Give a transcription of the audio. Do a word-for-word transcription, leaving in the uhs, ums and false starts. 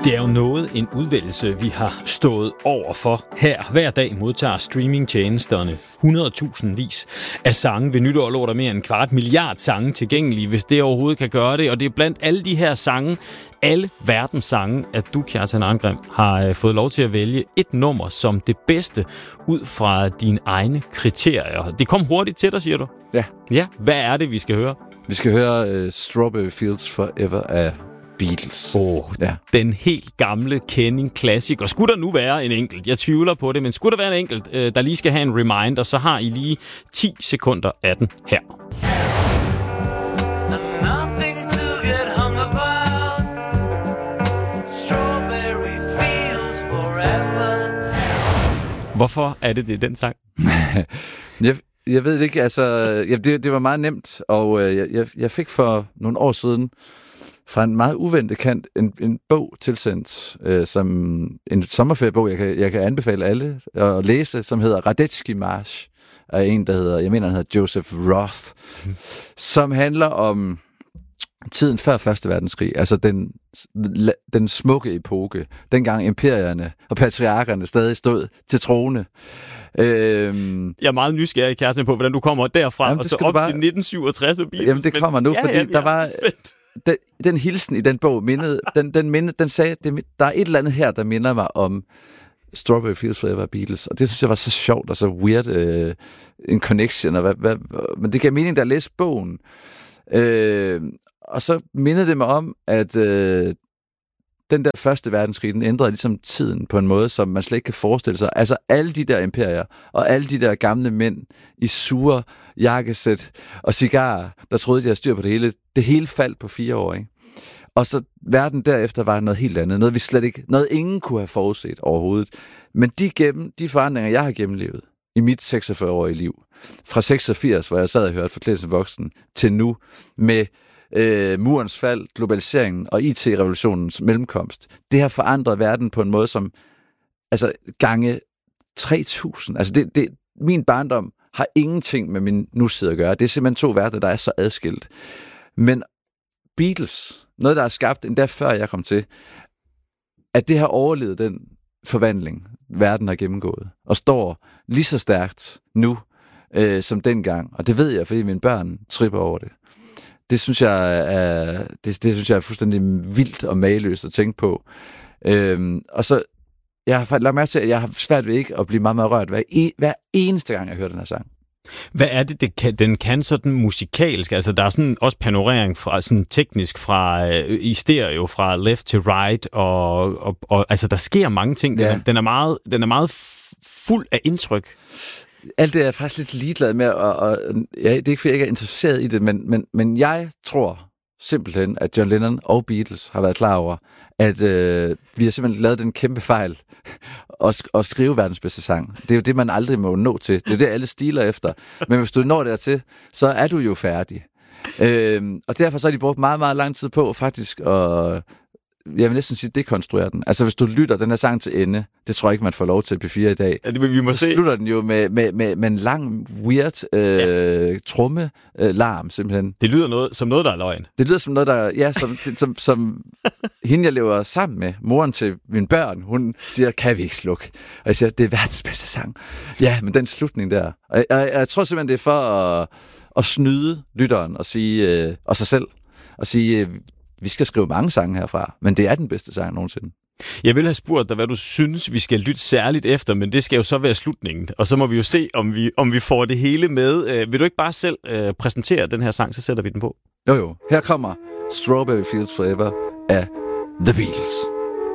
Det er jo noget en udvælgelse, vi har stået over for her. Hver dag modtager streamingtjenesterne hundredtusindvis af sange. Ved nytår lå der mere end en kvart milliard sange tilgængelige, hvis det overhovedet kan gøre det. Og det er blandt alle de her sange, alle verdens sange, at du, Kjartan Arngrim, har fået lov til at vælge et nummer som det bedste ud fra dine egne kriterier. Det kom hurtigt til dig, siger du? Ja. Ja, hvad er det, vi skal høre? Vi skal høre uh, Strawberry Fields Forever af Beatles. Åh, oh, ja. Den helt gamle Kenning-klassiker. Skulle der nu være en enkelt? Jeg tvivler på det, men skulle der være en enkelt, øh, der lige skal have en reminder, så har I lige ti sekunder af den her. Hvorfor er det det, den sang? jeg, jeg ved ikke, altså... Ja, det, det var meget nemt, og øh, jeg, jeg fik for nogle år siden fra en meget uventet kant en, en bog tilsendt, øh, som en sommerferiebog, jeg kan, jeg kan anbefale alle at læse, som hedder Radetzky March, af en, der hedder, jeg mener, han hedder Joseph Roth, mm. som handler om tiden før Første Verdenskrig, altså den, den smukke epoke, dengang imperierne og patriarkerne stadig stod til trone. Øhm, jeg er meget nysgerrig, Kjartan, på, hvordan du kommer derfra, jamen, og så op bare til nitten syvogtres og Beatles. Jamen, det kommer nu, ja, fordi ja, der var... Den, den hilsen i den bog mindede, den, den, mindede, den sagde, det, der er et eller andet her, der minder mig om Strawberry Fields Forever Beatles, og det synes jeg var så sjovt og så weird øh, en connection, og hvad, hvad, men det gav mening, da jeg læste bogen. Øh, og så mindede det mig om, at øh, den der første verdenskrig, den ændrede ligesom tiden på en måde, som man slet ikke kan forestille sig. Altså alle de der imperier, og alle de der gamle mænd i sure jakkesæt og cigarer, der troede, de havde styr på det hele, det hele faldt på fire år, ikke? Og så verden derefter var noget helt andet. Noget vi slet ikke, noget ingen kunne have forudset overhovedet. Men de, gennem, de forandringer, jeg har gennemlevet i mit seksogfyrre-årige liv, fra seksogfirs, hvor jeg sad og hørte Forklædelsen voksen, til nu med øh, murens fald, globaliseringen og I T-revolutionens mellemkomst, det har forandret verden på en måde, som altså gange tre tusind. Altså det, det, min barndom har ingenting med min nutid at gøre. Det er simpelthen to verdener, der er så adskilt. Men Beatles, noget der er skabt endda før jeg kom til, at det har overlevet den forvandling, verden har gennemgået, og står lige så stærkt nu, øh, som dengang. Og det ved jeg, fordi mine børn tripper over det. Det synes jeg er, det, det synes jeg er fuldstændig vildt og mageløst at tænke på. Øhm, og så, jeg har lagt mærke til, at jeg har svært ved ikke at blive meget, meget rørt hver, e, hver eneste gang, jeg hører den her sang. Hvad er det, det kan, den kan sådan musikalsk? Altså, der er sådan også panorering fra, sådan teknisk fra, øh, i stereo fra left to right, og, og, og altså, der sker mange ting. Den, ja. er, den, er, meget, den er meget fuld af indtryk. Alt det er jeg faktisk lidt ligeglad med, og, og ja, det er ikke, fordi jeg ikke er interesseret i det, men, men, men jeg tror simpelthen, at John Lennon og Beatles har været klar over, at øh, vi har simpelthen lavet den kæmpe fejl at, at skrive verdens bedste sang. Det er jo det, man aldrig må nå til. Det er det, alle stiler efter. Men hvis du når dertil, så er du jo færdig. Øh, og derfor så har de brugt meget, meget lang tid på faktisk at, jeg vil næsten sige, dekonstruere den. Altså, hvis du lytter den her sang til ende, det tror jeg ikke, man får lov til P fire i dag. Ja, det, vi må så se. slutter den jo med, med, med, med en lang, weird øh, ja. tromme-larm, øh, simpelthen. Det lyder noget, som noget, der er løgn. Det lyder som noget, der... Ja, som, som, som hende, jeg lever sammen med, moren til mine børn, hun siger, kan vi ikke slukke? Og jeg siger, det er verdens bedste sang. Ja, men den slutning der. Og jeg, jeg, jeg tror simpelthen, det er for at, at snyde lytteren og sige, øh, og sig selv, og sige... Øh, vi skal skrive mange sange herfra, men det er den bedste sang nogensinde. Jeg vil have spurgt dig, hvad du synes, vi skal lytte særligt efter, men det skal jo så være slutningen. Og så må vi jo se, om vi, om vi får det hele med. Øh, vil du ikke bare selv øh, præsentere den her sang, så sætter vi den på? Jo jo, her kommer Strawberry Fields Forever af The Beatles.